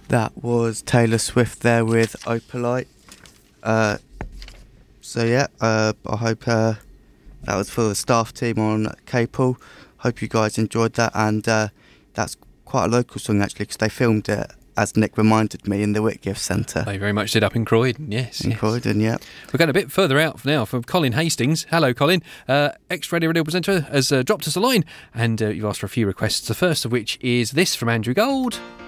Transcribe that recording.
That was Taylor Swift there with Opalite. I hope that was for the staff team on Capel. Hope you guys enjoyed that, and that's quite a local song actually, because they filmed it, as Nick reminded me, in the Whitgift Centre. They very much did, up in Croydon, yes. Croydon, yeah. We're going a bit further out now from Colin Hastings. Hello, Colin. Ex-Radio presenter has dropped us a line, and you've asked for a few requests, the first of which is this from Andrew Gold.